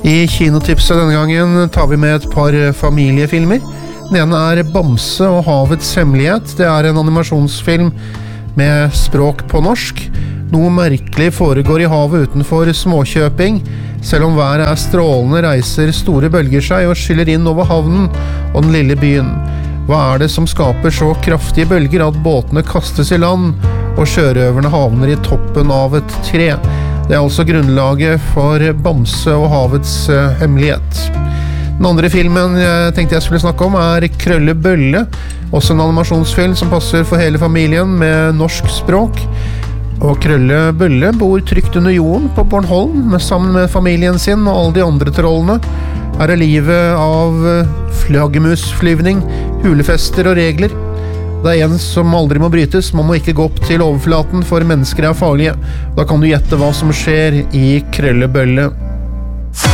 I kinotipset denne gangen tar vi med et par familiefilmer. Den ene Bamse og havets hemmelighet. Det en animasjonsfilm med språk på norsk. Noe merkelig foregår i havet utenfor Småkjøping. Selv om været strålende, reiser store bølger seg og skyller inn over havnen og den lille byen. Hva det som skaper så kraftige bølger at båtene kastes i land og sjørøverne havner i toppen av et tre? Det altså grunnlaget for Bamse og havets hemmelighet. Den andre filmen jeg tenkte jeg skulle snakke om Krølle Bølle, også en animasjonsfilm som passer for hele familien med norsk språk. Og Krølle Bølle bor trygt under jorden på Bornholm sammen med familien sin og alle de andre trollene. Her livet av flaggermusflyvning, hulefester og regler. Det en som aldri må brytes, man må ikke gå opp til overflaten for mennesker farlige. Da kan du gjette hva som skjer i Krølle Bølle.